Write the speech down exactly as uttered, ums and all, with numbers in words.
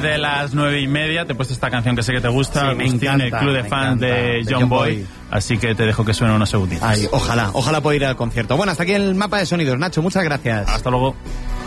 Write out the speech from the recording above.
de las nueve y media te he puesto esta canción que sé que te gusta, sí, Agustín, encanta, el club de fans encanta, de, de John, John Boy, Boy. así que te dejo que suene unos segunditos. Ay, ojalá, ojalá pueda ir al concierto. Bueno, hasta aquí el mapa de sonidos, Nacho, muchas gracias. Hasta luego.